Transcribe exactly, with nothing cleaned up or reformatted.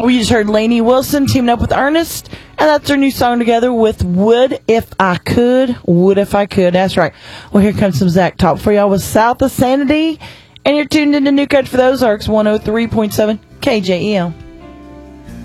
We just heard Lainey Wilson teaming up with Ernest, and that's their new song together with Would If I Could. Would If I Could. That's right. Well, here comes some Zach Top for y'all with South of Sanity, and you're tuned into New Code for the Ozarks, one oh three point seven K J E L.